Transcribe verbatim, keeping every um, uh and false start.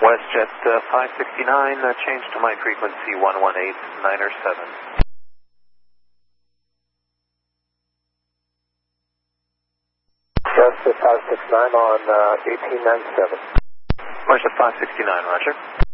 WestJet uh, five sixty-nine, uh, change to my frequency one one eight niner seven. WestJet five sixty-nine on uh, eighteen ninety-seven. WestJet five sixty-nine, roger.